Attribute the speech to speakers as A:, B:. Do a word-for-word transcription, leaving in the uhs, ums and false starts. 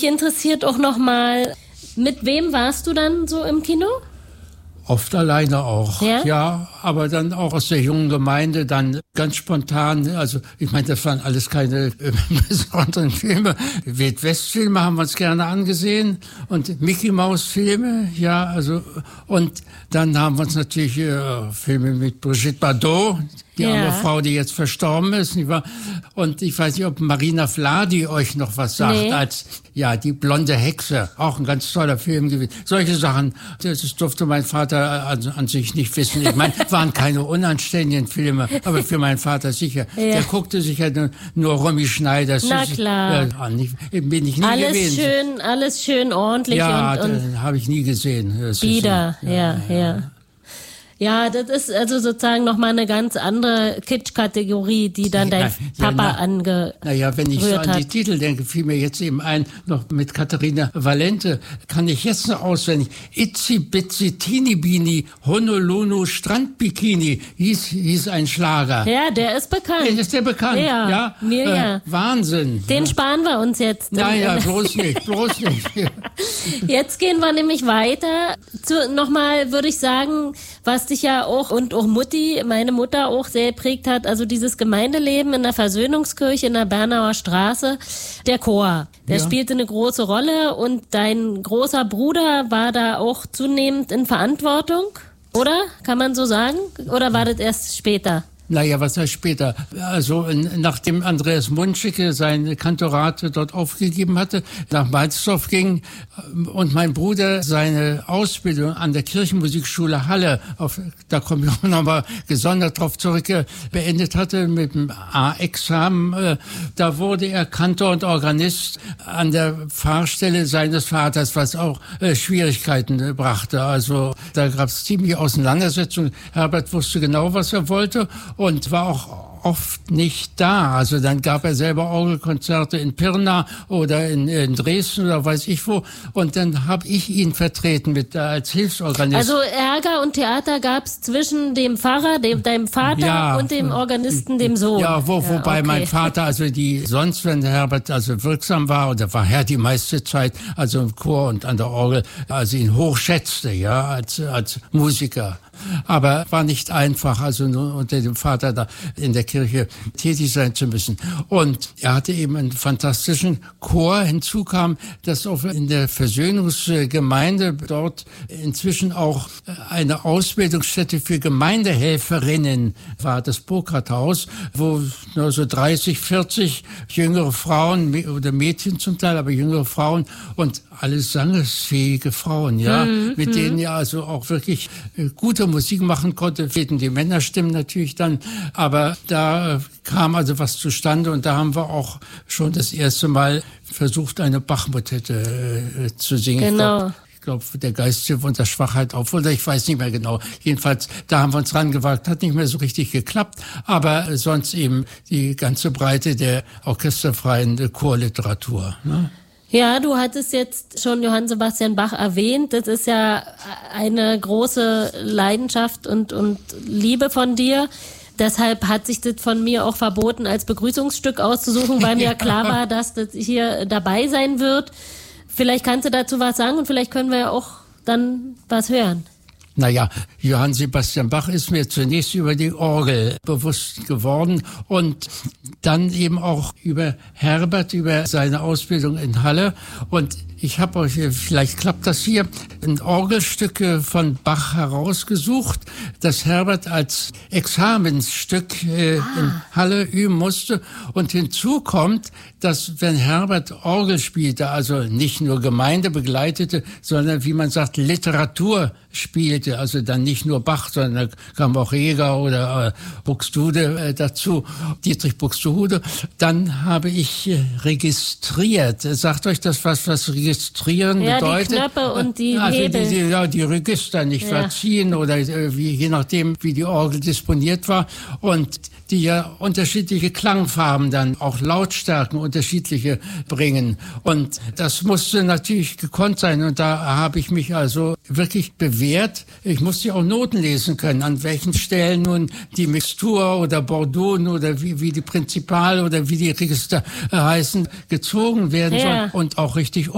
A: Mich interessiert auch noch mal, mit wem warst du dann so im Kino?
B: Oft alleine auch,
A: ja?
B: ja, aber dann auch aus der jungen Gemeinde, dann ganz spontan, also ich meine, das waren alles keine äh, besonderen Filme. Wild-West-Filme haben wir uns gerne angesehen und Mickey-Maus-Filme, ja, also und dann haben wir uns natürlich äh, Filme mit Brigitte Bardot, die
A: ja.
B: arme Frau, die jetzt verstorben ist, nicht wahr? Und ich weiß nicht, ob Marina Vladi euch noch was sagt, nee. als, ja, die blonde Hexe, auch ein ganz toller Film gewesen. Solche Sachen, das durfte mein Vater an, an sich nicht wissen. Ich meine, waren keine unanständigen Filme, aber für meinen Vater sicher. Ja. Der guckte sich ja nur, nur Romy Schneider.
A: Na klar.
B: Ja, nicht, bin ich nie
A: alles
B: gewesen.
A: Schön, alles schön ordentlich.
B: Ja,
A: und, und
B: habe ich nie gesehen. Das
A: Bieder,
B: ist, ja,
A: ja, ja. ja. Ja, das ist also sozusagen nochmal eine ganz andere Kitsch-Kategorie, die dann dein
B: na,
A: Papa
B: ja, na,
A: angerührt hat.
B: Naja, wenn ich so an die Titel denke, fiel mir jetzt eben ein, noch mit Katharina Valente, kann ich jetzt noch auswendig. Itzi Bitzi Teeny Beanie Honolulu Strandbikini hieß, hieß ein Schlager.
A: Ja, der ist bekannt.
B: Ja, ist der bekannt?
A: Ja,
B: ja?
A: mir
B: äh,
A: ja.
B: Wahnsinn.
A: Den sparen wir uns jetzt.
B: Naja, bloß nicht, bloß nicht.
A: Jetzt gehen wir nämlich weiter. Zu, nochmal würde ich sagen, was dich ja auch und auch Mutti, meine Mutter auch sehr prägt hat, also dieses Gemeindeleben in der Versöhnungskirche in der Bernauer Straße, der Chor, der ja. spielte eine große Rolle und dein großer Bruder war da auch zunehmend in Verantwortung, oder? Kann man so sagen? Oder war das erst später?
B: Naja, was heißt später? Also nachdem Andreas Munschicke sein Kantorat dort aufgegeben hatte, nach Malzdorf ging und mein Bruder seine Ausbildung an der Kirchenmusikschule Halle, auf, da komme ich auch nochmal gesondert drauf zurück, beendet hatte mit dem A-Examen, da wurde er Kantor und Organist an der Pfarrstelle seines Vaters, was auch Schwierigkeiten brachte. Also da gab es ziemliche Auseinandersetzungen. Herbert wusste genau, was er wollte. Und war auch oft nicht da. Also dann gab er selber Orgelkonzerte in Pirna oder in, in Dresden oder weiß ich wo. Und dann habe ich ihn vertreten mit als Hilfsorganist.
A: Also Ärger und Theater gab es zwischen dem Pfarrer, dem deinem Vater ja, und dem Organisten, dem Sohn.
B: Ja, wo, wobei
A: ja, okay.
B: mein Vater, also die sonst, wenn Herbert also wirksam war, oder war er die meiste Zeit, also im Chor und an der Orgel, also ihn hochschätzte, ja, als als Musiker. Aber war nicht einfach, also nur unter dem Vater da in der Kirche tätig sein zu müssen. Und er hatte eben einen fantastischen Chor. Hinzu kam, dass auch in der Versöhnungsgemeinde dort inzwischen auch eine Ausbildungsstätte für Gemeindehelferinnen war, das Burkhardthaus, wo nur so dreißig, vierzig jüngere Frauen oder Mädchen zum Teil, aber jüngere Frauen und alles sangesfähige Frauen, ja, mhm, mit denen ja also auch wirklich gute Musik machen konnte, fehlten die Männerstimmen natürlich dann, aber da kam also was zustande und da haben wir auch schon das erste Mal versucht, eine Bach-Motette äh, zu singen.
A: Genau.
B: Ich glaube, der Geist hilft unserer Schwachheit auf, oder ich weiß nicht mehr genau. Jedenfalls, da haben wir uns rangewagt, hat nicht mehr so richtig geklappt, aber sonst eben die ganze Breite der orchesterfreien Chorliteratur, ne?
A: Ja, du hattest jetzt schon Johann Sebastian Bach erwähnt. Das ist ja eine große Leidenschaft und, und Liebe von dir. Deshalb hat sich das von mir auch verboten, als Begrüßungsstück auszusuchen, weil mir ja klar war, dass das hier dabei sein wird. Vielleicht kannst du dazu was sagen und vielleicht können wir ja auch dann was hören.
B: Naja, Johann Sebastian Bach ist mir zunächst über die Orgel bewusst geworden und dann eben auch über Herbert, über seine Ausbildung in Halle. Und ich habe euch, vielleicht klappt das hier, ein Orgelstück von Bach herausgesucht, das Herbert als Examensstück äh, ah. in Halle üben musste. Und hinzu kommt, dass wenn Herbert Orgel spielte, also nicht nur Gemeinde begleitete, sondern wie man sagt, Literatur spielte, also dann nicht nur Bach, sondern da kam auch Reger oder äh, Buxtehude äh, dazu, Dietrich Buxtehude, dann habe ich äh, registriert. Sagt euch das was, was registrieren
A: ja,
B: bedeutet?
A: Ja, die Knöpfe und die
B: also
A: Hebel.
B: Die, die, ja, die Register nicht ja. verziehen oder äh, wie, je nachdem, wie die Orgel disponiert war und die ja unterschiedliche Klangfarben dann, auch Lautstärken unterschiedliche bringen. Und das musste natürlich gekonnt sein und da habe ich mich also wirklich bewährt. Ich musste auch Noten lesen können, an welchen Stellen nun die Mixtur oder Bordeaux oder wie, wie die Prinzipal oder wie die Register heißen, gezogen werden
A: ja.
B: sollen und auch richtig